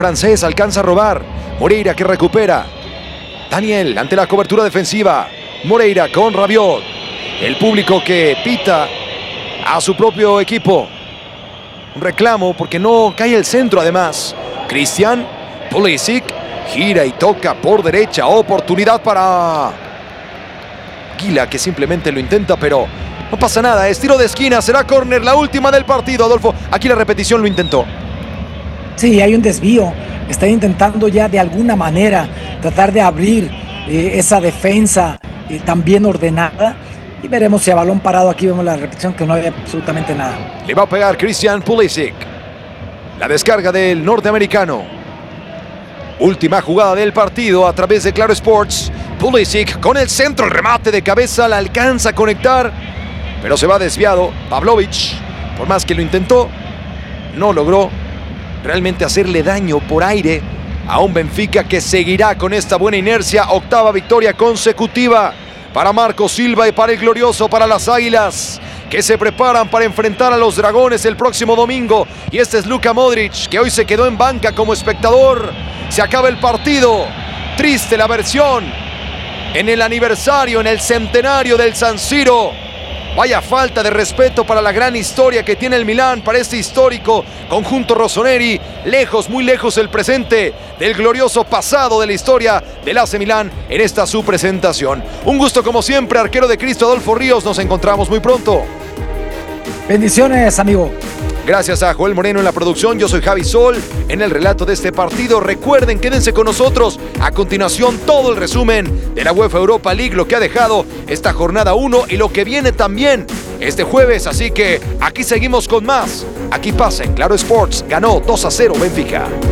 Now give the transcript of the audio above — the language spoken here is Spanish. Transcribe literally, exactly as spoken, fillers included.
francés alcanza a robar. Moreira que recupera. Daniel ante la cobertura defensiva. Moreira con Rabiot. El público que pita a su propio equipo. Un reclamo porque no cae el centro además. Christian Pulisic gira y toca por derecha. Oportunidad para Gila, que simplemente lo intenta, pero no pasa nada. Es tiro de esquina, será córner, la última del partido, Adolfo. Aquí la repetición lo intentó. Sí, hay un desvío. Está intentando ya de alguna manera tratar de abrir eh, esa defensa eh, tan bien ordenada. Y veremos si a balón parado, aquí vemos la repetición, que no hay absolutamente nada. Le va a pegar Christian Pulisic. La descarga del norteamericano. Última jugada del partido a través de Claro Sports. Pulisic con el centro, el remate de cabeza, la alcanza a conectar, pero se va desviado. Pavlovic, por más que lo intentó, no logró realmente hacerle daño por aire a un Benfica que seguirá con esta buena inercia. Octava victoria consecutiva para Marco Silva y para el glorioso, para las Águilas, que se preparan para enfrentar a los Dragones el próximo domingo. Y este es Luka Modric, que hoy se quedó en banca como espectador. Se acaba el partido. Triste la versión en el aniversario, en el centenario del San Siro. Vaya falta de respeto para la gran historia que tiene el Milán, para este histórico conjunto rossoneri. Lejos, muy lejos el presente del glorioso pasado de la historia del A C Milán en esta su presentación. Un gusto como siempre, arquero de Cristo Adolfo Ríos. Nos encontramos muy pronto. Bendiciones, amigo. Gracias a Joel Moreno en la producción. Yo soy Javi Sol en el relato de este partido. Recuerden, quédense con nosotros. A continuación, todo el resumen de la UEFA Europa League, lo que ha dejado esta jornada uno y lo que viene también este jueves. Así que aquí seguimos con más. Aquí pasa en Claro Sports. Ganó dos a cero Benfica.